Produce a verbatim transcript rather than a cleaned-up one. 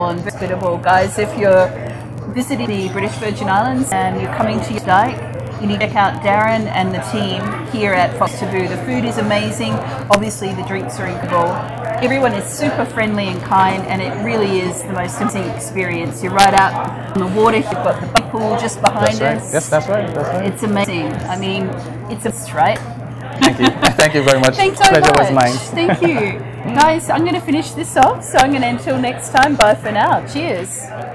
Hospitable, guys. If you're visiting the British Virgin Islands and you're coming to Dyke, you need to check out Darren and the team here at Fox Taboo. The food is amazing. Obviously, the drinks are incredible. Everyone is super friendly and kind, and it really is the most amazing experience. You're right out on the water. You've got the pool just behind that's right. us. Yes, that's right. That's right. It's amazing. I mean, it's a right. Thank you. Thank you very much. Thanks so Pleasure much. was mine. Thank you. Guys, I'm going to finish this off, so I'm going to, until next time, bye for now. Cheers.